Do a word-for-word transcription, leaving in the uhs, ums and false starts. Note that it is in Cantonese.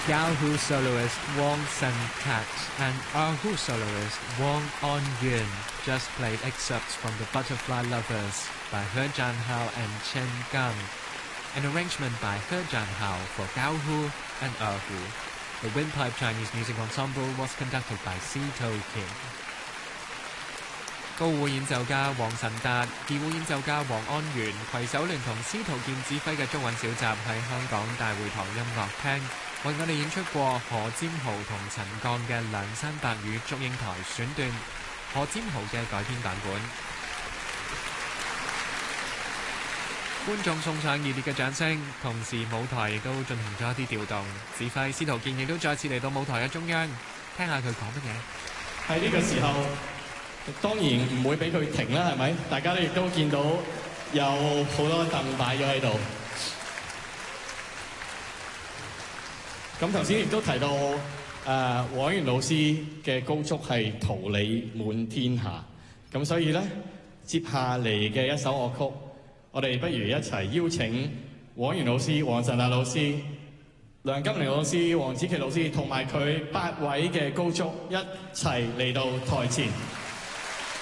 Gaohu soloist Wang Sen-kat and Erhu soloist Wang On-yun just played excerpts from The Butterfly Lovers by He Jianhao and Chen Gang, an arrangement by He Jianhao for Gaohu and Erhu. The Windpipe Chinese Music Ensemble was conducted by Sito Kim. 高胡演奏家黃晨達、二胡演奏家黃安源攜手聯同司徒劍指揮嘅中韻小集喺香港大會堂音樂廳為我哋演出過何占豪同陳鋼嘅《梁山伯與祝英台》選段，何占豪嘅改編版本。觀眾送上熱烈嘅掌聲，同時舞台亦都進行咗一啲調動。指揮司徒劍亦都再次嚟到舞台嘅中央，聽下佢講乜嘢。 喺呢個時候，當然唔會俾佢停啦，係咪？大家咧亦都見到有好多凳擺咗喺度。咁頭先亦都提到誒黃源老師嘅高足係桃李滿天下，咁所以咧接下嚟嘅一首樂曲，我哋不如一齊邀請黃源老師、黃晨達老師、梁金玲老師、黃子琪老師同埋佢八位嘅高足一齊嚟到台前。